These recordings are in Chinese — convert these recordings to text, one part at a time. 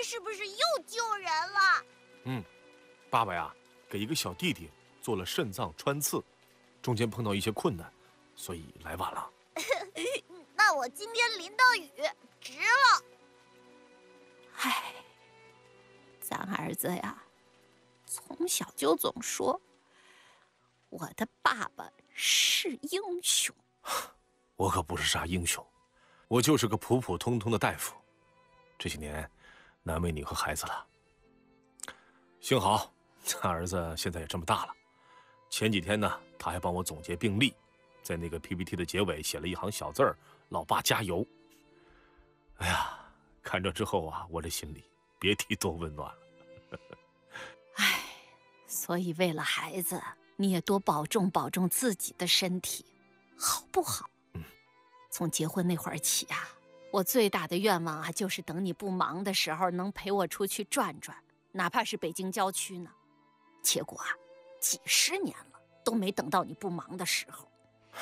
是不是又救人了？ 爸爸呀，给一个小弟弟做了肾脏穿刺，中间碰到一些困难，所以来晚了。 那我今天淋到雨，值了。 唉，咱儿子呀，从小就总说我的爸爸是英雄。 我可不是啥英雄，我就是个普普通通的大夫。这些年难为你和孩子了。幸好咱儿子现在也这么大了。前几天呢，他还帮我总结病历，在那个 PPT 的结尾写了一行小字儿：“老爸加油。”哎呀，看着之后啊，我这心里别提多温暖了。 唉，所以为了孩子，你也多保重保重自己的身体，好不好？从结婚那会儿起啊，我最大的愿望啊，就是等你不忙的时候，能陪我出去转转，哪怕是北京郊区呢。结果啊，几十年了都没等到你不忙的时候。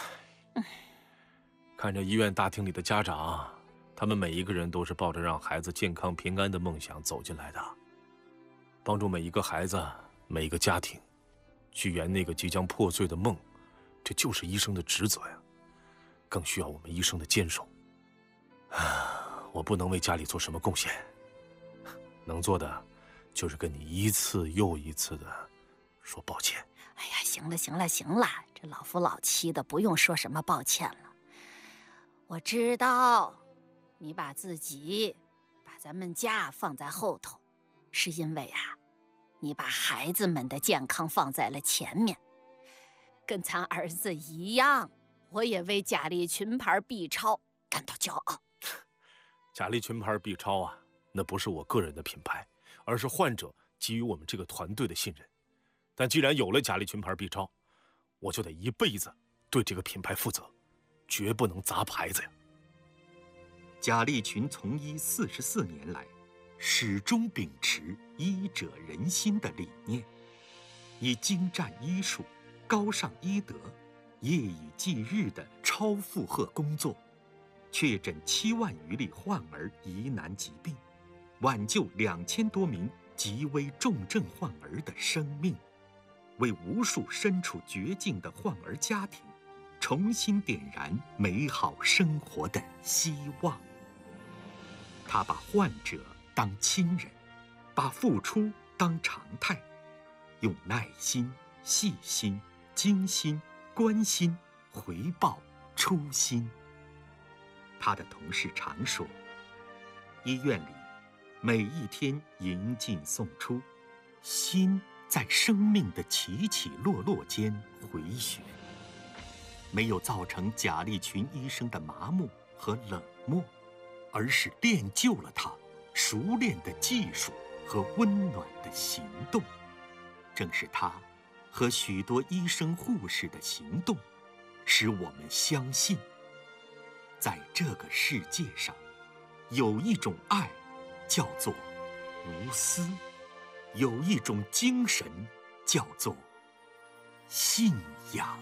看着医院大厅里的家长，他们每一个人都是抱着让孩子健康平安的梦想走进来的，帮助每一个孩子、每一个家庭去圆那个即将破碎的梦，这就是医生的职责呀，更需要我们医生的坚守。我不能为家里做什么贡献，能做的就是跟你一次又一次的说抱歉。 哎呀，行了行了行了，这老夫老妻的不用说什么抱歉了。我知道你把咱们家放在后头，是因为啊，你把孩子们的健康放在了前面。跟咱儿子一样，我也为贾利群牌 B 超感到骄傲。 贾利群牌 B 超啊，那不是我个人的品牌，而是患者给予我们这个团队的信任。但既然有了贾利群牌 B 超，我就得一辈子对这个品牌负责，绝不能砸牌子呀。 贾利群从医44年来，始终秉持医者仁心的理念，以精湛医术、高尚医德、夜以继日的超负荷工作，确诊7万余例患儿疑难疾病，挽救2000多名极危重症患儿的生命，为无数身处绝境的患儿家庭重新点燃美好生活的希望。他把患者当亲人，把付出当常态，用耐心、细心、精心、关心回报初心。他的同事常说，医院里每一天迎进送出，心在生命的起起落落间回旋，没有造成贾利群医生的麻木和冷漠，而是练就了他熟练的技术和温暖的行动。正是他和许多医生护士的行动，使我们相信，在这个世界上，有一种爱叫做无私，有一种精神叫做信仰。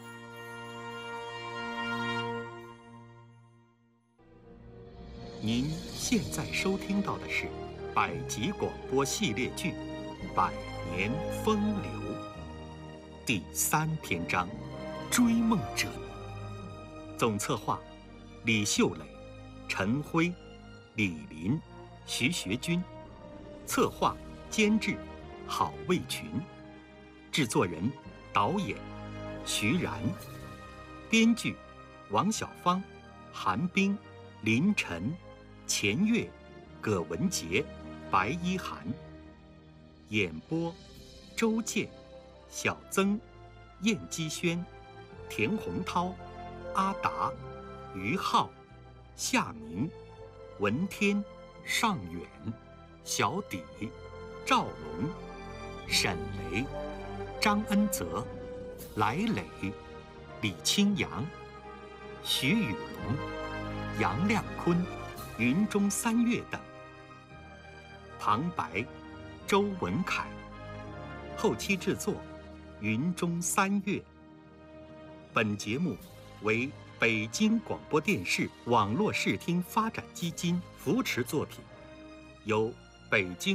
您现在收听到的是百集广播系列剧《百年风流》第3篇章《追梦者》，总策划李秀磊、陈辉、李林、徐学军，策划监制郝卫群，制作人导演徐然，编剧王小芳、韩冰、林晨、钱月、葛文杰、白一涵，演播周健、小曾、燕基轩、田洪涛、阿达、于浩、夏明、文天、尚远、小底、赵龙、沈雷、张恩泽、来磊、李清扬、徐雨龙、杨亮坤、云中三月等。旁白周文凯，后期制作云中三月。本节目为北京广播电视网络视听发展基金扶持作品，由北京